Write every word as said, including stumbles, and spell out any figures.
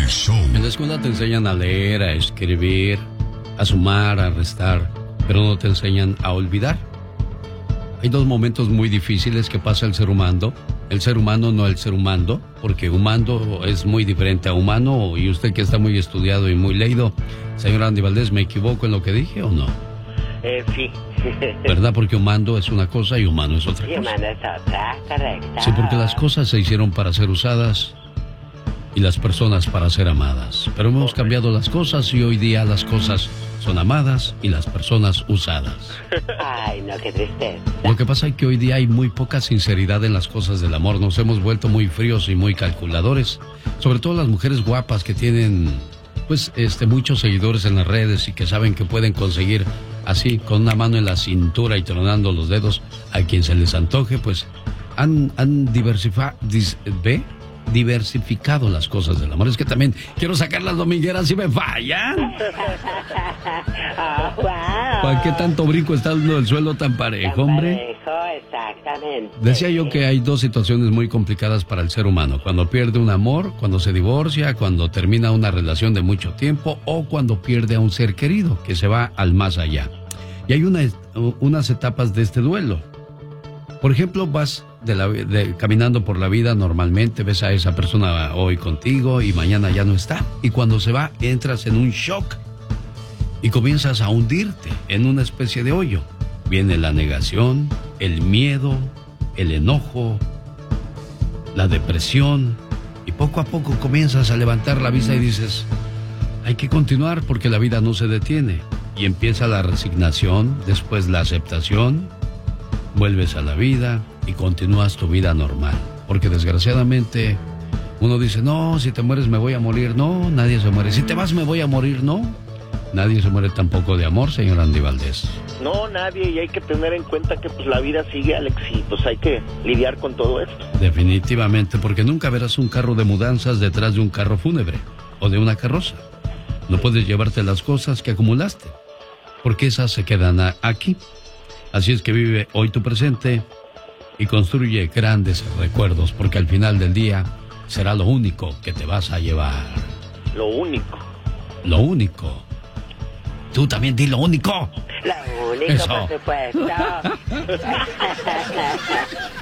show. En la escuela te enseñan a leer, a escribir, a sumar, a restar, pero no te enseñan a olvidar. Hay dos momentos muy difíciles que pasa el ser humano. El ser humano, no el ser humano, porque humano es muy diferente a humano, y usted que está muy estudiado y muy leído, señor Andy Valdés, ¿me equivoco en lo que dije o no? Eh, sí. ¿Verdad? Porque humano es una cosa y humano es otra Sí, cosa. humano es otra, correcto. Sí, porque las cosas se hicieron para ser usadas y las personas para ser amadas. Pero hemos cambiado las cosas y hoy día las cosas son amadas y las personas usadas. Ay, no, qué tristeza. Lo que pasa es que hoy día hay muy poca sinceridad en las cosas del amor. Nos hemos vuelto muy fríos y muy calculadores. Sobre todo las mujeres guapas que tienen, pues, este, muchos seguidores en las redes y que saben que pueden conseguir así, con una mano en la cintura y tronando los dedos a quien se les antoje, pues han, han diversificado, ¿ve? diversificado las cosas del amor. Es que también quiero sacar las domingueras y me fallan. Oh, wow. ¿Para qué tanto brinco está el suelo tan parejo, hombre? Parejo, exactamente. Decía yo que hay dos situaciones muy complicadas para el ser humano: cuando pierde un amor, cuando se divorcia, cuando termina una relación de mucho tiempo o cuando pierde a un ser querido que se va al más allá. Y hay una, unas etapas de este duelo. Por ejemplo, vas de la, de, caminando por la vida normalmente, ves a esa persona hoy contigo y mañana ya no está. Y cuando se va, entras en un shock y comienzas a hundirte en una especie de hoyo. Viene la negación, el miedo, el enojo, la depresión, y poco a poco comienzas a levantar la vista y dices, hay que continuar porque la vida no se detiene. Y empieza la resignación, después la aceptación, vuelves a la vida y continúas tu vida normal. Porque desgraciadamente uno dice, no, si te mueres me voy a morir. No, nadie se muere. Si te vas me voy a morir. No, nadie se muere tampoco de amor, señor Andy Valdés. No, nadie, y hay que tener en cuenta que pues la vida sigue, Alex, y pues hay que lidiar con todo esto. Definitivamente, porque nunca verás un carro de mudanzas detrás de un carro fúnebre o de una carroza. No puedes llevarte las cosas que acumulaste, porque esas se quedan a- aquí. Así es que vive hoy tu presente y construye grandes recuerdos, porque al final del día será lo único que te vas a llevar. Lo único. Lo único. Tú también di lo único. Lo único, Eso. por supuesto.